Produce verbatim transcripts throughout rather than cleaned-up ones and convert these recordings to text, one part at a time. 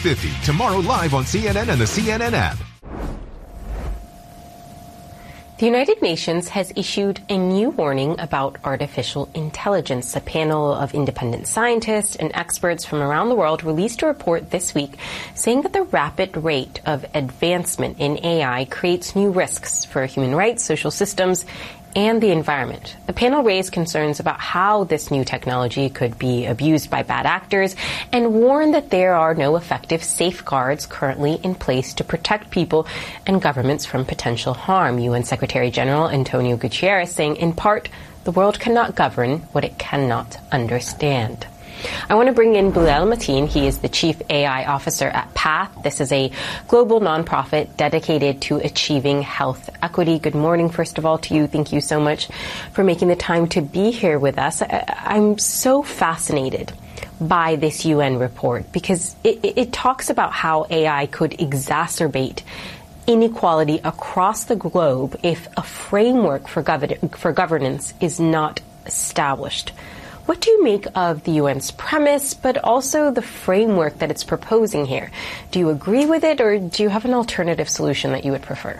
fifty, tomorrow live on C N N and the C N N app. The United Nations has issued a new warning about artificial intelligence. A panel of independent scientists and experts from around the world released a report this week saying that the rapid rate of advancement in A I creates new risks for human rights, social systems, and the environment. The panel raised concerns about how this new technology could be abused by bad actors and warned that there are no effective safeguards currently in place to protect people and governments from potential harm. U N Secretary General Antonio Guterres saying, in part, the world cannot govern what it cannot understand. I want to bring in Bilal Mateen. He is the Chief A I Officer at Path. This is a global nonprofit dedicated to achieving health equity. Good morning, first of all, to you. Thank you so much for making the time to be here with us. I'm so fascinated by this U N report because it, it talks about how A I could exacerbate inequality across the globe if a framework for, gov- for governance is not established. What do you make of the U N's premise, but also the framework that it's proposing here? Do you agree with it, or do you have an alternative solution that you would prefer?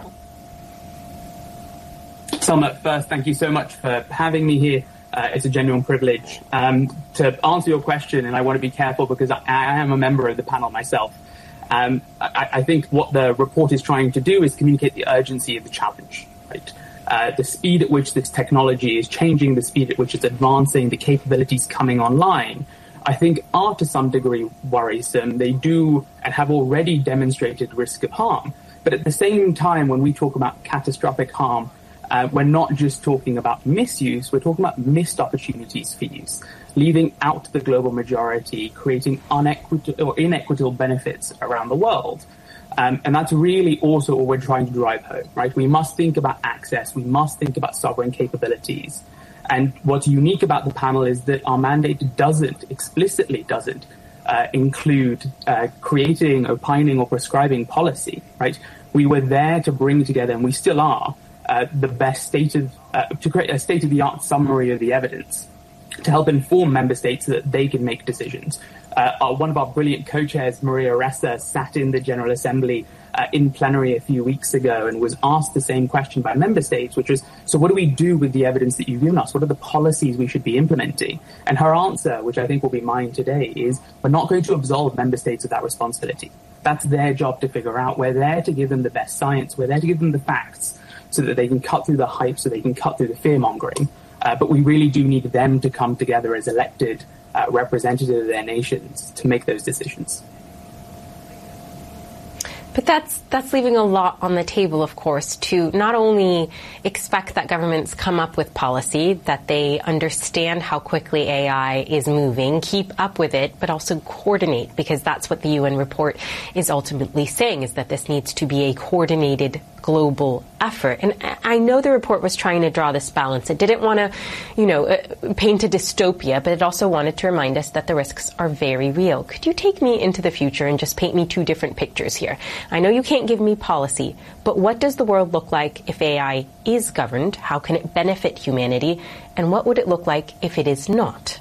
Selma, first, thank you so much for having me here. Uh, it's a genuine privilege. Um, to answer your question, and I want to be careful because I, I am a member of the panel myself, um, I, I think what the report is trying to do is communicate the urgency of the challenge, right? Uh, the speed at which this technology is changing, the speed at which it's advancing, the capabilities coming online, I think are to some degree worrisome. They do and have already demonstrated risk of harm. But at the same time, when we talk about catastrophic harm, uh, we're not just talking about misuse, we're talking about missed opportunities for use, leaving out the global majority, creating unequitable or inequitable benefits around the world. Um, and that's really also what we're trying to drive home, right? We must think about access. We must think about sovereign capabilities. And what's unique about the panel is that our mandate doesn't, explicitly doesn't, uh, include uh, creating, opining, or prescribing policy, right? We were there to bring together, and we still are, uh, the best state of, uh, to create a state-of-the-art summary of the evidence to help inform member states so that they can make decisions. Uh, our, one of our brilliant co-chairs, Maria Ressa, sat in the General Assembly uh, in plenary a few weeks ago and was asked the same question by member states, which was, so what do we do with the evidence that you've given us? What are the policies we should be implementing? And her answer, which I think will be mine today, is we're not going to absolve member states of that responsibility. That's their job to figure out. We're there to give them the best science. We're there to give them the facts so that they can cut through the hype, so they can cut through the fear-mongering. Uh, but we really do need them to come together as elected uh, representatives of their nations to make those decisions. But that's that's leaving a lot on the table, of course, to not only expect that governments come up with policy, that they understand how quickly A I is moving, keep up with it, but also coordinate, because that's what the U N report is ultimately saying, is that this needs to be a coordinated global effort. And I know the report was trying to draw this balance. It didn't want to, you know, paint a dystopia, but it also wanted to remind us that the risks are very real. Could you take me into the future and just paint me two different pictures here? I know you can't give me policy, but what does the world look like if A I is governed? How can it benefit humanity? And what would it look like if it is not?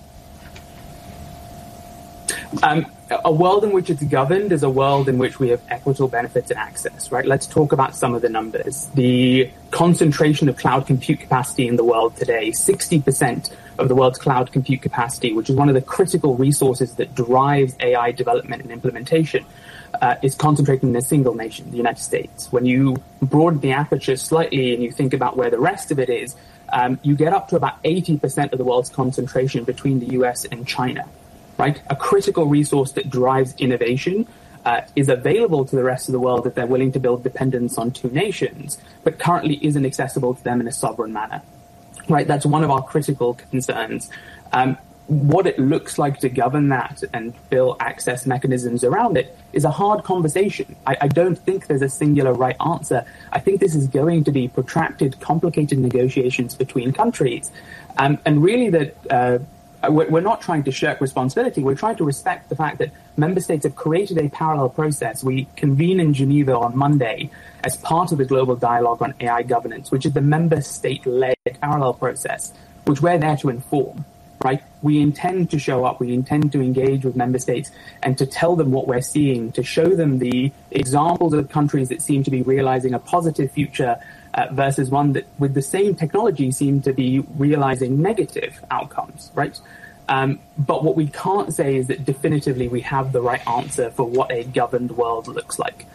Um, a world in which it's governed is a world in which we have equitable benefits and access, right? Let's talk about some of the numbers. The concentration of cloud compute capacity in the world today, sixty percent of the world's cloud compute capacity, which is one of the critical resources that drives A I development and implementation, uh, is concentrated in a single nation, the United States. When you broaden the aperture slightly and you think about where the rest of it is, um, you get up to about eighty percent of the world's concentration between the U S and China. Right? A critical resource that drives innovation uh, is available to the rest of the world if they're willing to build dependence on two nations, but currently isn't accessible to them in a sovereign manner. Right? That's one of our critical concerns. Um, what it looks like to govern that and build access mechanisms around it is a hard conversation. I, I don't think there's a singular right answer. I think this is going to be protracted, complicated negotiations between countries. Um, and really that... Uh, We're not trying to shirk responsibility. We're trying to respect the fact that member states have created a parallel process. We convene in Geneva on Monday as part of the global dialogue on A I governance, which is the member state-led parallel process, which we're there to inform. right? We intend to show up, we intend to engage with member states and to tell them what we're seeing, to show them the examples of countries that seem to be realizing a positive future uh, versus one that with the same technology seem to be realizing negative outcomes, right? Um, but what we can't say is that definitively we have the right answer for what a governed world looks like.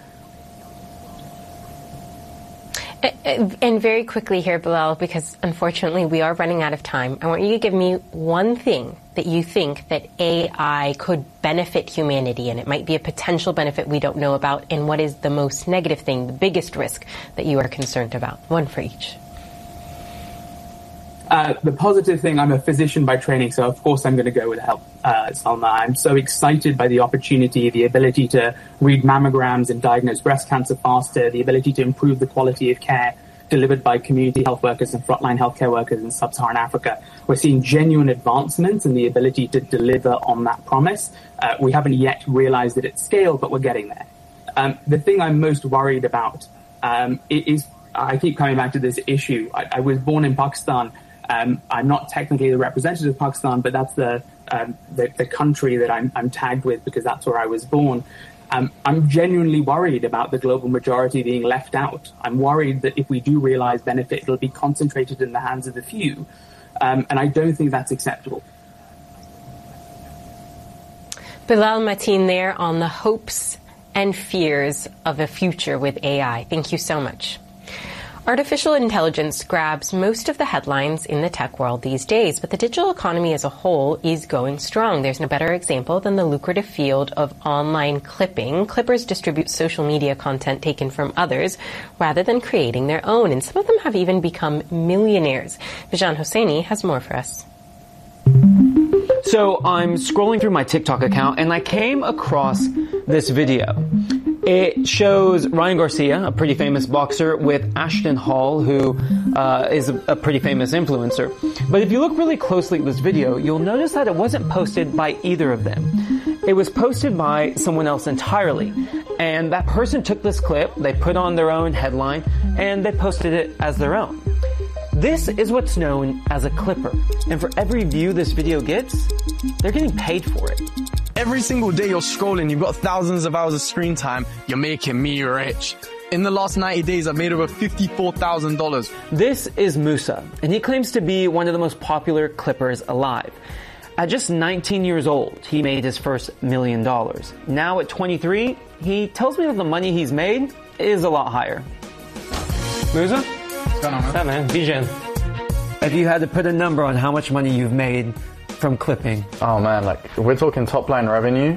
And very quickly here, Bilal, because unfortunately we are running out of time, I want you to give me one thing that you think that A I could benefit humanity, and it might be a potential benefit we don't know about, and what is the most negative thing, the biggest risk that you are concerned about? One for each. Uh, the positive thing, I'm a physician by training, so of course I'm going to go with help, uh, Salma. I'm so excited by the opportunity, the ability to read mammograms and diagnose breast cancer faster, the ability to improve the quality of care delivered by community health workers and frontline healthcare workers in sub-Saharan Africa. We're seeing genuine advancements in the ability to deliver on that promise. Uh, we haven't yet realized it at scale, but we're getting there. Um, the thing I'm most worried about um, is, I keep coming back to this issue. I, I was born in Pakistan. Um, I'm not technically the representative of Pakistan, but that's the um, the, the country that I'm, I'm tagged with because that's where I was born. Um, I'm genuinely worried about the global majority being left out. I'm worried that if we do realize benefit, it'll be concentrated in the hands of the few. Um, and I don't think that's acceptable. Bilal Mateen there on the hopes and fears of a future with A I. Thank you so much. Artificial intelligence grabs most of the headlines in the tech world these days, but the digital economy as a whole is going strong. There's no better example than the lucrative field of online clipping. Clippers distribute social media content taken from others rather than creating their own, and some of them have even become millionaires. Bijan Hosseini has more for us. So I'm scrolling through my TikTok account and I came across this video. It shows Ryan Garcia, a pretty famous boxer, with Ashton Hall, who uh, is a, a pretty famous influencer. But if you look really closely at this video, you'll notice that it wasn't posted by either of them. It was posted by someone else entirely. And that person took this clip, they put on their own headline, and they posted it as their own. This is what's known as a clipper. And for every view this video gets, they're getting paid for it. Every single day you're scrolling, you've got thousands of hours of screen time, you're making me rich. In the last ninety days, I've made over fifty-four thousand dollars. This is Musa, and he claims to be one of the most popular clippers alive. At just nineteen years old, he made his first million dollars. Now at twenty-three, he tells me that the money he's made is a lot higher. Musa? What's going on, man? What's up, man? Bijan. If you had to put a number on how much money you've made from clipping. Oh man, like if we're talking top line revenue,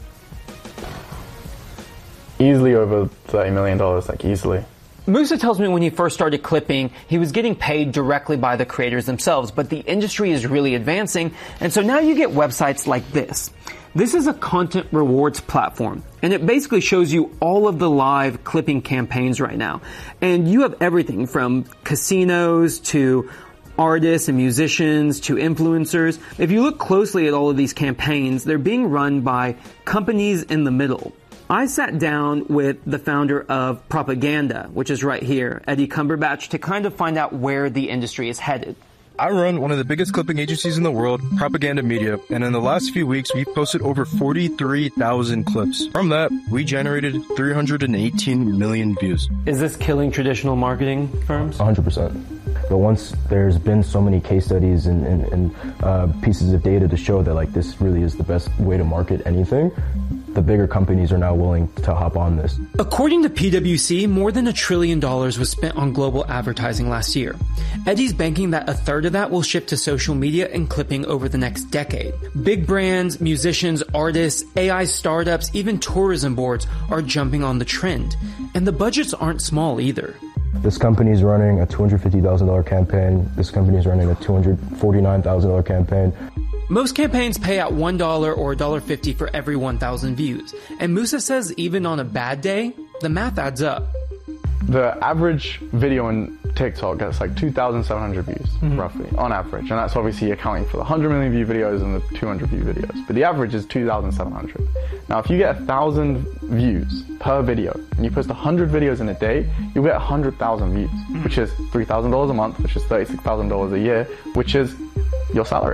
easily over thirty million dollars, like easily. Musa tells me when he first started clipping, he was getting paid directly by the creators themselves, but the industry is really advancing, and so now you get websites like this. This is a content rewards platform, and it basically shows you all of the live clipping campaigns right now. And you have everything from casinos to artists and musicians to influencers. If you look closely at all of these campaigns, they're being run by companies in the middle. I sat down with the founder of Propaganda, which is right here, Eddie Cumberbatch, to kind of find out where the industry is headed. I run one of the biggest clipping agencies in the world, Propaganda Media, and in the last few weeks, we've posted over forty-three thousand clips. From that, we generated three hundred eighteen million views. Is this killing traditional marketing firms? one hundred percent. But once there's been so many case studies and, and, and uh, pieces of data to show that like this really is the best way to market anything, the bigger companies are now willing to hop on this. According to P W C, more than a trillion dollars was spent on global advertising last year. Eddie's banking that a third of that will shift to social media and clipping over the next decade. Big brands, musicians, artists, A I startups, even tourism boards are jumping on the trend. And the budgets aren't small either. This company is running a two hundred fifty thousand dollars campaign. This company is running a two hundred forty-nine thousand dollars campaign. Most campaigns pay out one dollar or one dollar fifty for every one thousand views. And Musa says even on a bad day, the math adds up. The average video on TikTok gets like two thousand seven hundred views, mm-hmm. roughly, on average. And that's obviously accounting for the one hundred million view videos and the two hundred view videos. But the average is two thousand seven hundred. Now, if you get one thousand views per video, and you post one hundred videos in a day, you'll get one hundred thousand views, mm-hmm. which is three thousand dollars a month, which is thirty-six thousand dollars a year, which is your salary.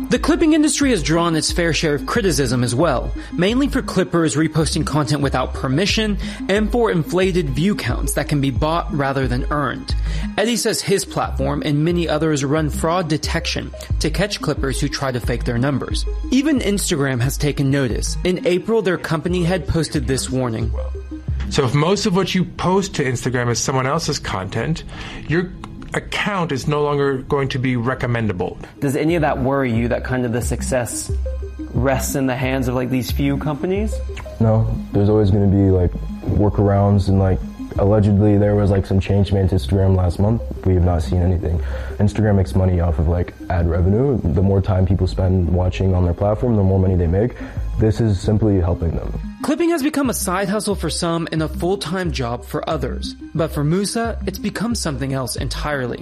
The clipping industry has drawn its fair share of criticism as well, mainly for clippers reposting content without permission and for inflated view counts that can be bought rather than earned. Eddie says his platform and many others run fraud detection to catch clippers who try to fake their numbers. Even Instagram has taken notice. In April, their company had posted this warning. So if most of what you post to Instagram is someone else's content, your account is no longer going to be recommendable. Does any of that worry you, that kind of the success rests in the hands of like these few companies? No, there's always going to be like workarounds, and like allegedly there was like some change made to Instagram last month. We have not seen anything. Instagram makes money off of like ad revenue. The more time people spend watching on their platform, the more money they make. This is simply helping them. Clipping has become a side hustle for some and a full-time job for others. But for Musa, it's become something else entirely.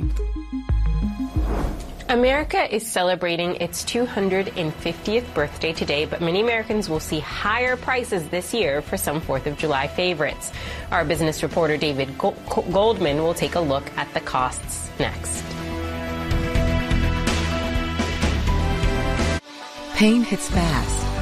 America is celebrating its two hundred fiftieth birthday today, but many Americans will see higher prices this year for some fourth of July favorites. Our business reporter David Goldman will take a look at the costs next. Pain hits fast.